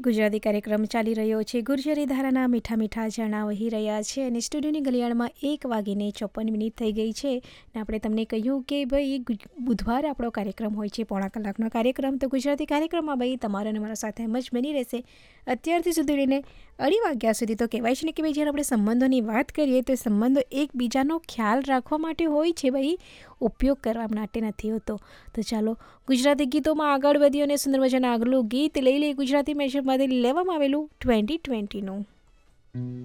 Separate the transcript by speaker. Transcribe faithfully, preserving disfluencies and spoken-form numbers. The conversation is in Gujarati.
Speaker 1: ગુજરાતી કાર્યક્રમ ચાલી રહ્યો છે. ગુર્જરી ધારાના મીઠા મીઠા ઝરણા વહી રહ્યા છે અને સ્ટુડિયોની ઘડિયાળમાં એક વાગીને ચોપન મિનિટ થઈ ગઈ છે અને આપણે તમને કહ્યું કે ભાઈ બુધવારે આપણો કાર્યક્રમ હોય છે, પોણા કલાકનો કાર્યક્રમ. તો ગુજરાતી કાર્યક્રમમાં ભાઈ તમારા અને મારા સાથે એમ જ બની રહેશે અત્યારથી સુધી લઈને અઢી વાગ્યા સુધી. તો કહેવાય છે ને કે ભાઈ જ્યારે આપણે સંબંધોની વાત કરીએ તો સંબંધો એકબીજાનો ખ્યાલ રાખવા માટે હોય છે, ભાઈ ઉપયોગ કરવા માટે નથી હોતો. તો ચાલો ગુજરાતી ગીતોમાં આગળ વધીએ અને સુંદર મજાના આગલું ગીત લઈ લઈએ ગુજરાતી મેશરમાંથી લેવામાં આવેલું ટ્વેન્ટી ટ્વેન્ટીનું.